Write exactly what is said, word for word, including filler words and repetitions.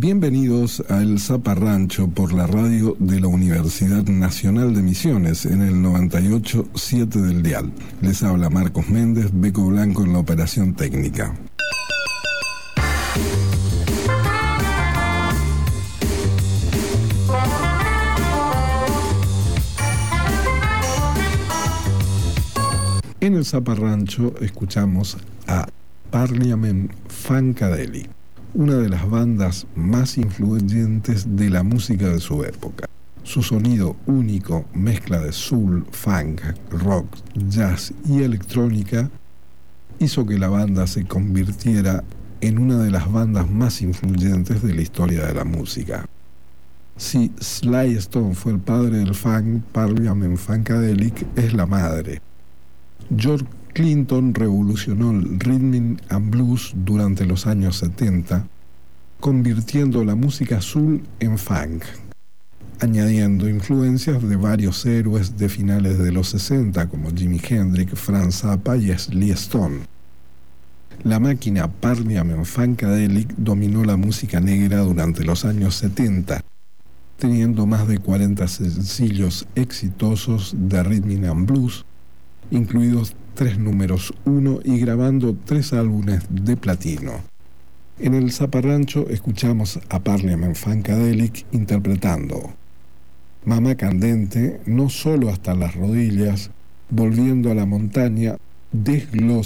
Bienvenidos a El Zaparrancho por la radio de la Universidad Nacional de Misiones en el noventa y ocho punto siete del dial. Les habla Marcos Méndez, Beco Blanco en la operación técnica. En El Zaparrancho escuchamos a Parliament Funkadelic, una de las bandas más influyentes de la música de su época. Su sonido único, mezcla de soul, funk, rock, jazz y electrónica, hizo que la banda se convirtiera en una de las bandas más influyentes de la historia de la música. Si Sly Stone fue el padre del funk, Parliament Funkadelic es la madre. George Clinton revolucionó el rhythm and blues durante los años setenta, convirtiendo la música soul en funk, añadiendo influencias de varios héroes de finales de los sesenta como Jimi Hendrix, Frank Zappa y Sly Stone. La máquina Parliament Funkadelic dominó la música negra durante los años setenta, teniendo más de cuarenta sencillos exitosos de rhythm and blues, incluidos tres números uno y grabando tres álbumes de platino. En El Zaparrancho escuchamos a Parliament Funkadelic interpretando Mamá Candente, No Solo Hasta las Rodillas, Volviendo a la Montaña, Desglosa